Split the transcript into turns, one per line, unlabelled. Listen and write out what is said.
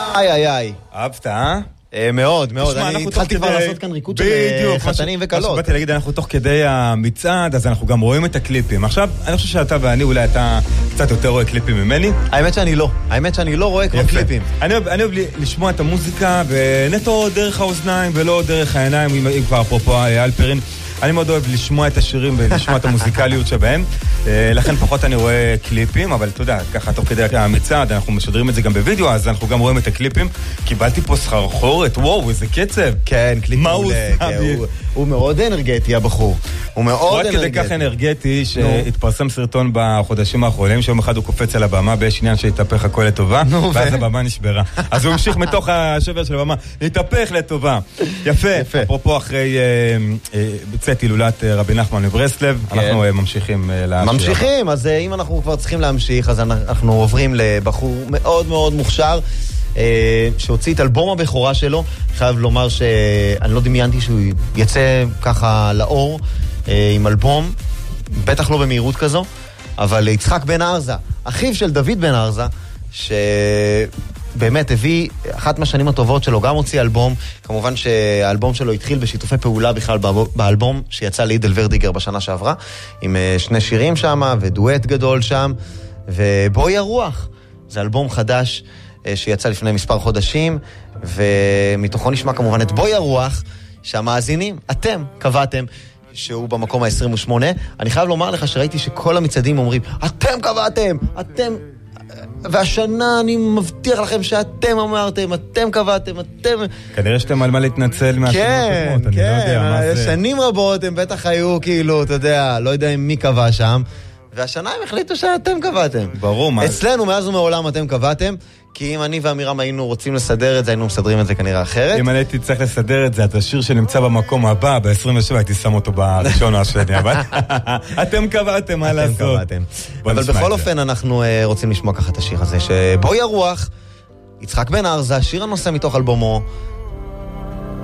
איי.
אהבת, אה?
מאוד, מאוד. אני התחלתי כבר לעשות כאן ריקוד של חתנים וקלות.
באתי להגיד, אנחנו תוך כדי המצעד, אז אנחנו גם רואים את הקליפים. עכשיו, אני חושב שאתה ואני, אולי אתה קצת יותר רואה קליפים ממני.
האמת שאני לא רואה כבר קליפים.
אני אוהב לשמוע את המוזיקה, ונטו דרך האוזניים ולא דרך העיניים, אם כבר אפרופו אלפרין. אני מאוד אוהב לשמוע את השירים ולשמוע את המוזיקליות שבהם, לכן פחות אני רואה קליפים, אבל אתה יודע, ככה תוך כדי המצעד, אנחנו משדרים את זה גם בווידאו, אז אנחנו גם רואים את הקליפים. קיבלתי פה סחרחורת, וואו, איזה קצב.
כן, קליפ מעולה. הוא מאוד אנרגטי, הבחור. הוא מאוד אנרגטי.
עד כדי כך אנרגטי שהתפרסם סרטון בחודשים האחרונים, שיום אחד הוא קופץ על הבמה, ויש עניין שהתהפך הכל לטובה, ואז הבמה נשברה. אז הוא המשיך מתוך השבר של הבמה, להתהפך לטובה. יפה. אפרופו אחרי בצאת הילולת רבי נחמן מברסלב, אנחנו
ממשיכים, אז אם אנחנו כבר צריכים להמשיך, אז אנחנו עוברים לבחור מאוד מאוד מוכשר, שהוציא את אלבום הבכורה שלו. חייב לומר שאני לא דמיינתי שהוא יצא ככה לאור עם אלבום, בטח לא במהירות כזו, אבל יצחק בן ארזה, אחיו של דוד בן ארזה, שבאמת הביא אחת מהשנים הטובות שלו, גם הוציא אלבום. כמובן שהאלבום שלו התחיל בשיתופי פעולה בכלל באלבום שיצא לידל ורדיגר בשנה שעברה, עם 2 שירים שם ודואט גדול שם, ובואי הרוח, זה אלבום חדש שיצא לפני מספר חודשים, ומתוכו נשמע כמובן את בואי הרוח, שהמאזינים, אתם קבעתם שהוא במקום ה-28. אני חייב לומר לך שראיתי שכל המצעדים אומרים, אתם קבעתם, אתם, והשנה אני מבטיח לכם שאתם אמרתם, אתם קבעתם, אתם...
כנראה שאתם על מה להתנצל מהשנים הקודמות, אני לא יודע מה זה.
שנים רבות הם בטח היו כאילו, אתה יודע, לא יודע מי קבע שם, והשנה הם החליטו שאתם קבעתם.
ברור, מה...
אצלנו מאז ומעולם אתם קבעתם, כי אם אני ואמירם היינו רוצים לסדר את זה, היינו מסדרים את זה כנראה אחרת.
אם אני הייתי צריך לסדר את זה, את השיר שנמצא במקום הבא, ב-27, הייתי שם אותו בראשון או השני, אבל אתם קבעתם, מה לעשות.
אתם קבעתם. אבל בכל אופן אנחנו רוצים לשמוע ככה את השיר הזה, שבואי הרוח, יצחק בן ארזה, שיר הנושא מתוך אלבומו,